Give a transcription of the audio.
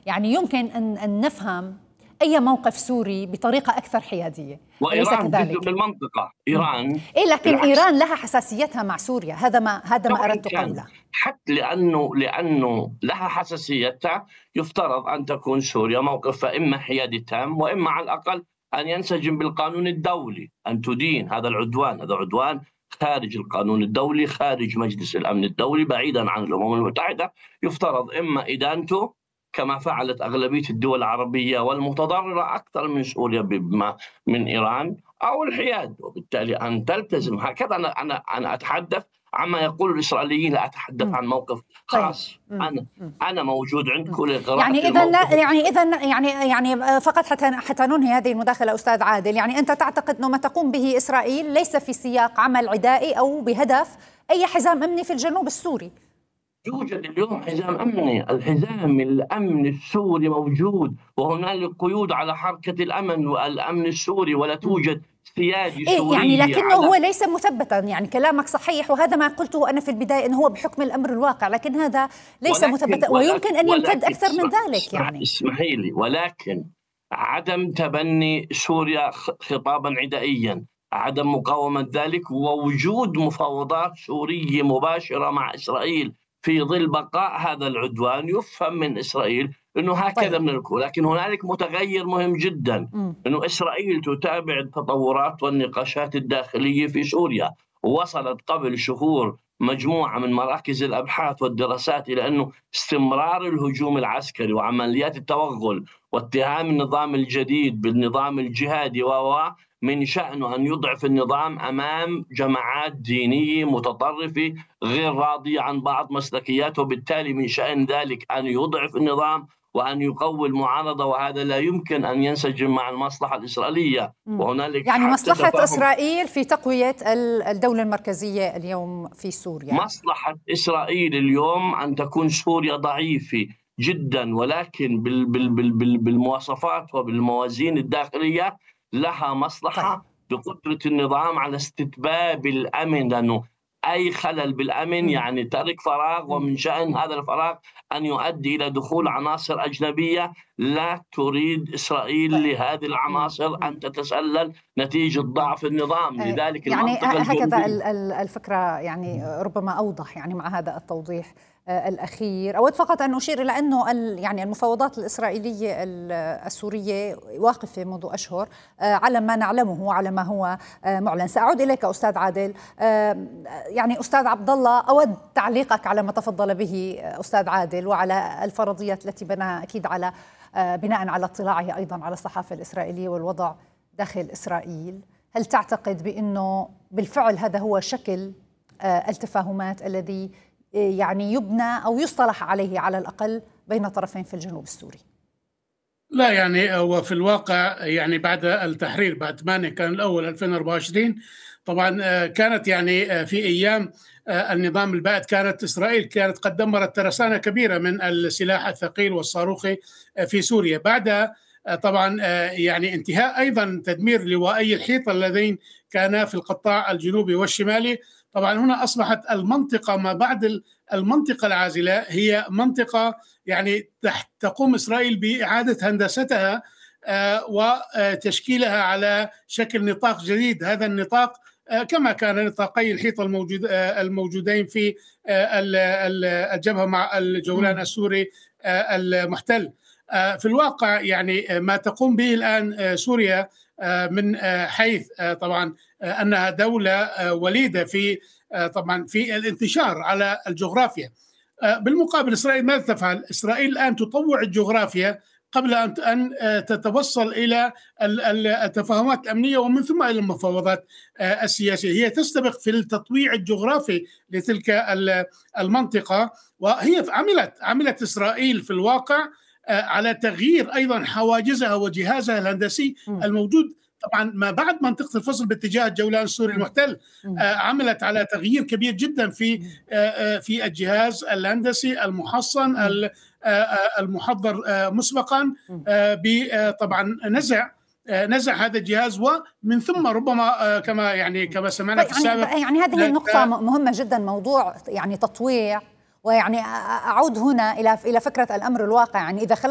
يعني يمكن أن نفهم أي موقف سوري بطريقة أكثر حيادية، أليس وإيران جزء كذلك؟ من المنطقة. إيران إيه، لكن بالعكس إيران لها حساسيتها مع سوريا، هذا ما سواء أردت كان، قوله. حتى لأنه لها حساسيتها، يفترض أن تكون سوريا موقفها إما حيادي تام، وإما على الأقل أن ينسجم بالقانون الدولي، أن تدين هذا العدوان. هذا عدوان خارج القانون الدولي، خارج مجلس الأمن الدولي، بعيدا عن الأمم المتحدة. يفترض إما إدانته كما فعلت أغلبية الدول العربية والمتضررة أكثر من سوريا من إيران، أو الحياد، وبالتالي أن تلتزم. هكذا أنا أتحدث عما يقول الإسرائيليين، لا أتحدث عن موقف طيب. خاص. أنا موجود عندكم لقراءة يعني الموقف. يعني فقط حتى ننهي هذه المداخلة أستاذ عادل، يعني أنت تعتقد أنه ما تقوم به إسرائيل ليس في سياق عمل عدائي أو بهدف أي حزام أمني في الجنوب السوري؟ يوجد اليوم حزام أمني، الحزام الأمن السوري موجود، وهنالك قيود على حركة الأمن والأمن السوري، ولا توجد سيادي سوري. يعني لكنه هو ليس مثبتا، يعني كلامك صحيح، وهذا ما قلته أنا في البداية أنه هو بحكم الأمر الواقع، لكن هذا ليس مثبتا، ويمكن أن يمتد أكثر من ذلك. يعني اسمحي لي، ولكن عدم تبني سوريا خطابا عدائيا، عدم مقاومة ذلك، ووجود مفاوضات سورية مباشرة مع إسرائيل في ظل بقاء هذا العدوان، يفهم من إسرائيل أنه هكذا من الكل. لكن هنالك متغير مهم جدا، أنه إسرائيل تتابع التطورات والنقاشات الداخلية في سوريا. وصلت قبل شهور مجموعة من مراكز الأبحاث والدراسات إلى أنه استمرار الهجوم العسكري وعمليات التوغل واتهام النظام الجديد بالنظام الجهادي من شأنه أن يضعف النظام أمام جماعات دينية متطرفة غير راضية عن بعض مسلكياته، وبالتالي من شأن ذلك أن يضعف النظام وأن يقوي المعارضة، وهذا لا يمكن أن ينسجم مع المصلحة الإسرائيلية. وهنالك يعني مصلحة إسرائيل في تقوية الدولة المركزية اليوم في سوريا. مصلحة إسرائيل اليوم أن تكون سوريا ضعيفة جدا، ولكن بالمواصفات وبالموازين الداخلية لها مصلحة بقدرة النظام على استتباب الأمن، لأنه أي خلل بالأمن يعني ترك فراغ، ومن شأن هذا الفراغ أن يؤدي إلى دخول عناصر أجنبية لا تريد إسرائيل لهذه العناصر أن تتسلل نتيجة ضعف النظام. لذلك يعني هكذا الفكرة، يعني ربما أوضح يعني مع هذا التوضيح الأخير. أود فقط أن أشير إلى أنه يعني المفاوضات الإسرائيلية السورية واقفة منذ أشهر على ما نعلمه وعلى ما هو معلن. سأعود إليك أستاذ عادل. يعني أستاذ عبد الله، أود تعليقك على ما تفضل به أستاذ عادل وعلى الفرضيات التي بناها أكيد على بناء على اطلاعه أيضا على الصحافة الإسرائيلية والوضع داخل إسرائيل. هل تعتقد بأنه بالفعل هذا هو شكل التفاهمات الذي يعني يبنى أو يصطلح عليه على الأقل بين طرفين في الجنوب السوري؟ لا، يعني هو في الواقع يعني بعد التحرير، بعد 8 كان الأول 2024 طبعا، كانت يعني في أيام النظام البائد كانت إسرائيل قد دمرت ترسانة كبيرة من السلاح الثقيل والصاروخي في سوريا. بعد طبعا يعني انتهاء أيضا تدمير لوائي الحيطة الذين كانا في القطاع الجنوبي والشمالي، طبعا هنا أصبحت المنطقة ما بعد المنطقة العازلة هي منطقة يعني تقوم إسرائيل بإعادة هندستها وتشكيلها على شكل نطاق جديد. هذا النطاق كما كان نطاقي الحيطة الموجودين في الجبهة مع الجولان السوري المحتل. في الواقع يعني ما تقوم به الآن سوريا من حيث طبعا أنها دولة وليدة في طبعا في الانتشار على الجغرافيا. بالمقابل إسرائيل ماذا تفعل؟ إسرائيل الآن تطوع الجغرافيا قبل أن تتوصل إلى التفاهمات الأمنية ومن ثم إلى المفاوضات السياسية. هي تستبق في التطويع الجغرافي لتلك المنطقة، وهي عملت إسرائيل في الواقع على تغيير أيضا حواجزها وجهازها الهندسي الموجود طبعا ما بعد منطقة الفصل باتجاه الجولان السوري المحتل. عملت على تغيير كبير جدا في الجهاز الهندسي المحصن المحضر مسبقا، طبعا نزع هذا الجهاز، ومن ثم ربما كما سمعنا في السابق. يعني هذه النقطة مهمة جدا، موضوع يعني تطويع. ويعني أعود هنا إلى فكرة الأمر الواقع. يعني إذا